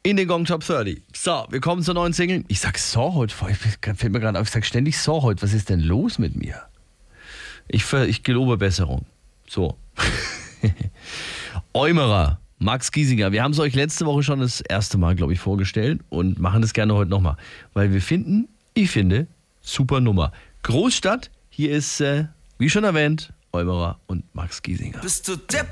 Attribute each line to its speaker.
Speaker 1: in den Gong Top 30. So, wir kommen zur neuen Single. Ich sag Saw heute, fällt mir gerade auf, ich sag ständig Saw heute. Was ist denn los mit mir? Ich gelobe Besserung. So. Eumerer, Max Giesinger. Wir haben es euch letzte Woche schon das erste Mal, glaube ich, vorgestellt und machen das gerne heute nochmal. Weil ich finde, super Nummer. Großstadt, hier ist, wie schon erwähnt, Eumerer und Max Giesinger.
Speaker 2: Bist du deppert?